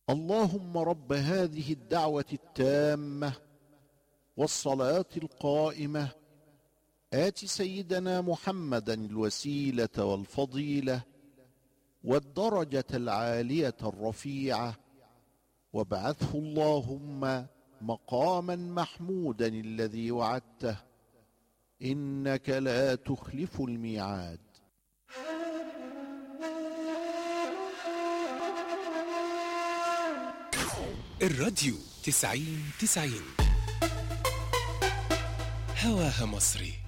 اللهم رب هذه الدعوة التامة والصلاة القائمة آت سيدنا محمدا الوسيلة والفضيلة والدرجة العالية الرفيعة، وابعثه اللهم مقاما محمودا الذي وعدته، إنك لا تخلف الميعاد. الراديو 90 هواها مصري.